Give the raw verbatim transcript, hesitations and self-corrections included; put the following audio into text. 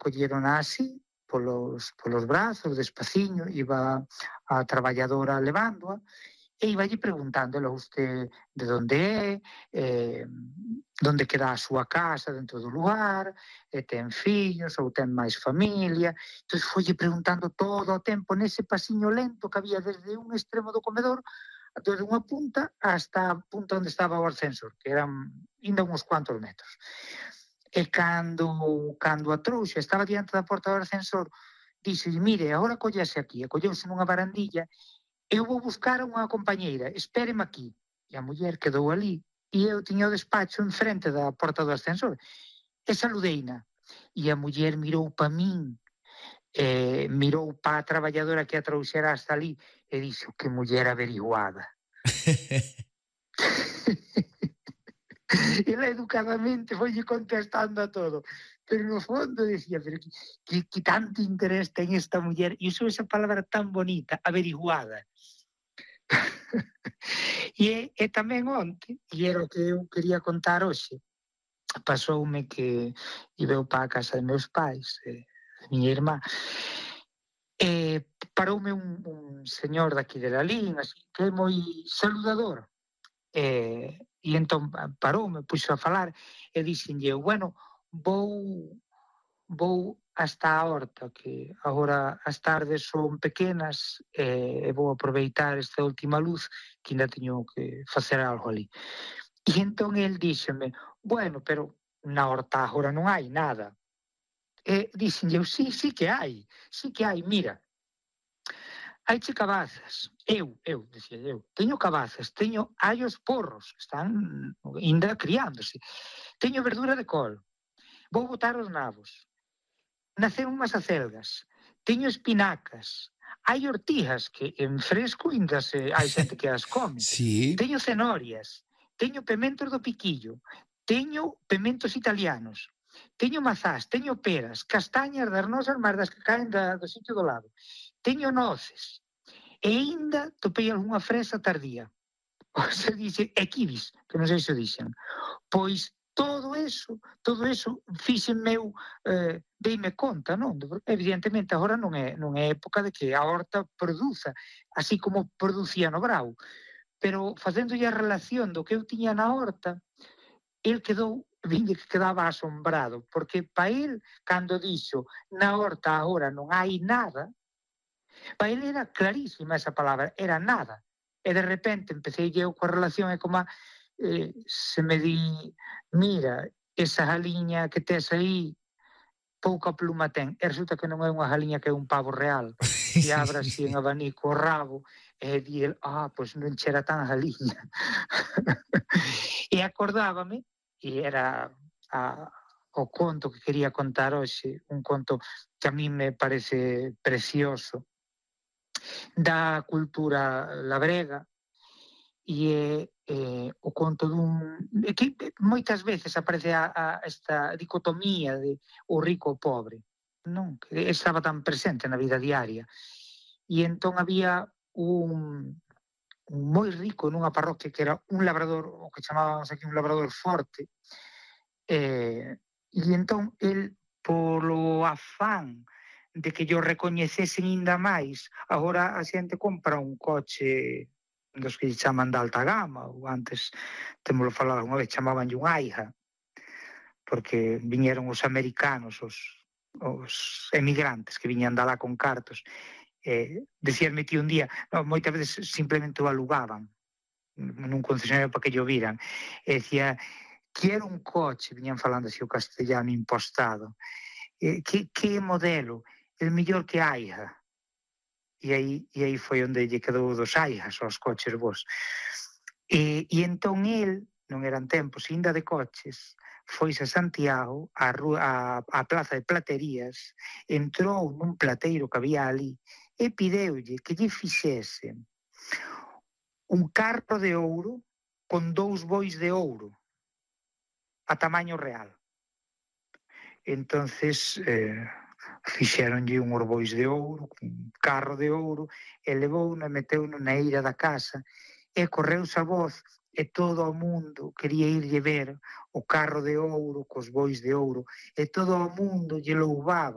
colleron así, polos, polos brazos, despaciño, iba a traballadora levándoa, e iba lle preguntando, ela, usted de onde é, eh, onde queda a súa casa dentro do lugar, e ten fillos ou ten máis familia. Entón foille preguntando todo o tempo nese pasiño lento que había desde un extremo do comedor, desde unha punta hasta a punta onde estaba o ascensor, que eran ainda uns cuantos metros. E cando, cando a trouxa estaba diante da porta do ascensor, dixo, mire, agora collase aquí, e colleuse nunha barandilla, eu vou buscar a unha compañeira, espéreme aquí. E a muller quedou ali, e eu tiña o despacho enfrente da porta do ascensor. E saludeina. E a muller mirou pa min, eh, mirou pa a traballadora que a trouxera hasta ali, e dixo, que muller averiguada. Ela educadamente foille contestando a todo, pero no fondo decía, pero que, que, que tanto interés ten esta muller, e usou esa palabra tan bonita, averiguada. e, e tamén onte, e era o que eu quería contar hoxe, pasoume que iba eu para a casa de meus pais, eh, de miña irmá, e paroume un, un señor daqui de Lalín, así, que é moi saludador, e, e entón paroume, puxo a falar, e dixenlle, bueno, vou vou hasta a horta, que agora as tardes son pequenas, e vou aproveitar esta última luz, que ainda teño que facer algo ali. E entón el díxeme, bueno, pero na horta agora non hai nada. E dixenlle, sí, sí que hai, sí que hai, mira, haiche cabazas, eu, eu, dicía eu, teño cabazas, teño allos porros, están ainda criándose, teño verdura de col, vou botar os nabos, naceron unhas acelgas, teño espinacas, hai ortijas que en fresco ainda se, hai xente que as come, sí. Teño cenorias, teño pementos do piquillo, teño pementos italianos, teño mazás, teño peras, castañas das nosas máis das que caen da, do sitio do lado, teño noces, e ainda topei algunha fresa tardía. O se dixe, e kibis, que non sei se o dixen. Pois todo eso, todo eso fixen meu, eh, deime conta, non? Evidentemente agora non é, non é época de que a horta produza, así como producía no Brau, pero facéndolle a relación do que eu tiña na horta, el quedou, vinde que quedaba asombrado, porque pa el, cando dixo, na horta agora non hai nada, pa ele era clarísima esa palabra, era nada. E de repente empecé eu coa relación e como eh, se me di, mira, esa galiña que tes aí, pouca pluma ten. E resulta que non é unha galiña, que é un pavo real. E abra así en abanico o rabo e di el, ah, pois non chera tan galiña. E acordábame, e era a, o conto que quería contar hoxe, un conto que a mí me parece precioso, da cultura labrega, e é eh, o conto dun... que moitas veces aparece a, a esta dicotomía de o rico e o pobre, non? Que estaba tan presente na vida diaria. E entón había un, un moi rico nunha parroquia que era un labrador, o que chamábamos aquí un labrador forte, eh, e entón el, polo afán de que yo recoñecesen ainda máis, agora a xente compra un coche dos que chaman de alta gama, ou antes, témolo falado unha vez, chamabanlle un Aiha, porque viñeron os americanos, os, os emigrantes que viñan de alá con cartos. Eh, decíanme ti un día, no, moitas veces simplemente o alugaban nun concesionario para que yo viran, e decía, quiero un coche, viñan falando así o castellano impostado, eh, que, que modelo, el mellor que Aiha. E aí, e aí foi onde lle quedou dos Aihas, os coches vos. E, e entón el, non eran tempos ainda de coches, foise a Santiago, a, rúa, a, a plaza de platerías, entrou nun plateiro que había ali, e pideulle que lle fixese un carro de ouro con dous bois de ouro, a tamaño real. Entonces... Eh, fixeronlle un orbois de ouro, un carro de ouro, e levouno e meteuno na eira da casa, e correuse a voz, e todo o mundo quería irlle ver o carro de ouro, cos bois de ouro, e todo o mundo lle louvaba.